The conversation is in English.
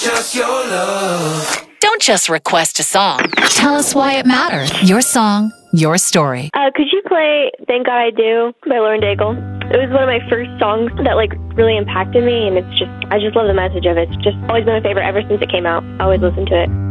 just your love. Don't just request a song. Tell us why it matters. Your song, your story. Could you play Thank God I Do by Lauren Daigle? It was one of my first songs that really impacted me, and I just love the message of it. It's just always been my favorite ever since it came out. I always listen to it.